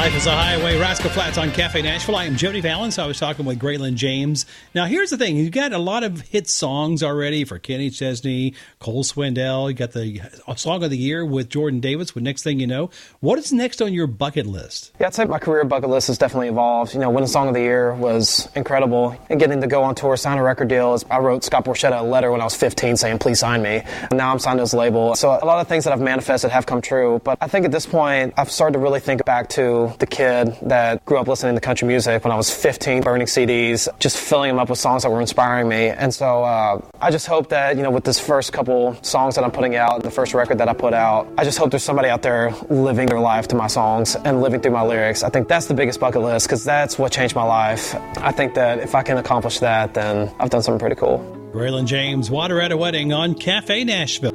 Life is a Highway, Rascal Flatts on Cafe Nashville. I am Jody Valance. I was talking with Graylin James. Now, here's the thing. You've got a lot of hit songs already for Kenny Chesney, Cole Swindell. You got the Song of the Year with Jordan Davis with Next Thing You Know. What is next on your bucket list? Yeah, I'd say my career bucket list has definitely evolved. Winning Song of the Year was incredible. And getting to go on tour, sign a record deal. I wrote Scott Borchetta a letter when I was 15 saying, please sign me. And now I'm signed to his label. So a lot of things that I've manifested have come true. But I think at this point, I've started to really think back to the kid that grew up listening to country music when I was 15, burning CDs, just filling them up with songs that were inspiring me. And so I just hope that, with this first couple songs that I'm putting out, the first record that I put out, I just hope there's somebody out there living their life to my songs and living through my lyrics. I think that's the biggest bucket list because that's what changed my life. I think that if I can accomplish that, then I've done something pretty cool. Graylin James, Water at a Wedding on Cafe Nashville.